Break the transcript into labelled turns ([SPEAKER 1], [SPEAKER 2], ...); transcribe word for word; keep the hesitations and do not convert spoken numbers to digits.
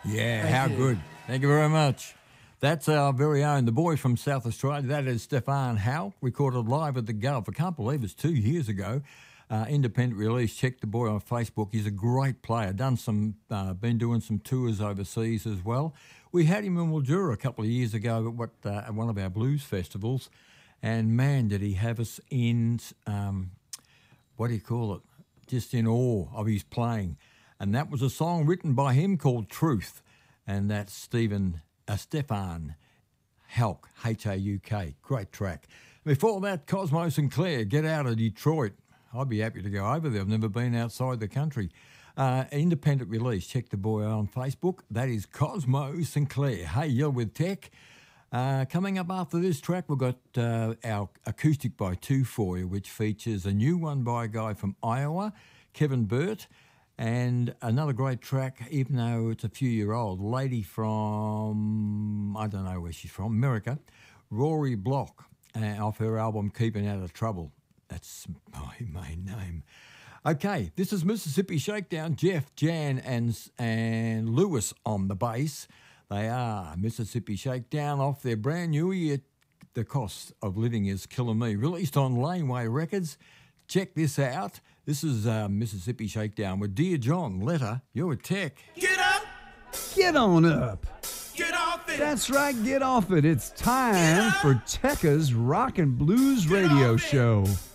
[SPEAKER 1] Yeah,
[SPEAKER 2] Thank
[SPEAKER 1] how
[SPEAKER 2] you.
[SPEAKER 1] good. Thank you very much. That's our very own, the boy from South Australia. That is Stefan Houck, recorded live at the Gulf. I can't believe it's two years ago. Uh, independent release. Check the boy on Facebook. He's a great player. Done some, uh, been doing some tours overseas as well. We had him in Mildura a couple of years ago at, what, uh, at one of our blues festivals. And man, did he have us in, um, what do you call it? Just in awe of his playing. And that was a song written by him called Truth. And that's Stephen, uh, Stefan Houck, H A U K. Great track. Before that, Cosmo Sinclair, Get Out of Detroit. I'd be happy to go over there. I've never been outside the country. Uh, independent release. Check the boy on Facebook. That is Cosmo Sinclair. Hey, you're with Tech. Uh, coming up after this track, we've got uh, our Acoustic by Two for you, which features a new one by a guy from Iowa, Kevin Burt, and another great track, even though it's a few year old, lady from, I don't know where she's from, America, Rory Block, uh, off her album Keeping Out of Trouble. That's my main name. Okay, this is Mississippi Shakedown. Jeff, Jan, and and Lewis on the bass. They are Mississippi Shakedown off their brand new year, The Cost of Living is Killing Me, released on Laneway Records. Check this out. This is uh, Mississippi Shakedown with Dear John. Letter, you're a Tech.
[SPEAKER 2] Get up,
[SPEAKER 3] Get on up.
[SPEAKER 2] get off it.
[SPEAKER 3] That's right, get off it. It's time for Tekka's Rock and Blues
[SPEAKER 2] Get
[SPEAKER 3] Radio
[SPEAKER 2] off it.
[SPEAKER 3] Show.